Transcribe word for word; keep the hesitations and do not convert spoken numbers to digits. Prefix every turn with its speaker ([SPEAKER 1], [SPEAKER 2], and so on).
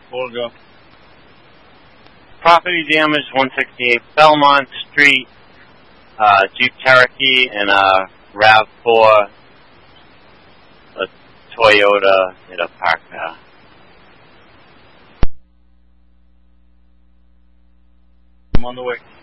[SPEAKER 1] We'll go.
[SPEAKER 2] Property damage, one sixty-eight Belmont Street, uh, Jeep Cherokee and a RAV four, a Toyota hit a parked car.
[SPEAKER 1] I'm on the way.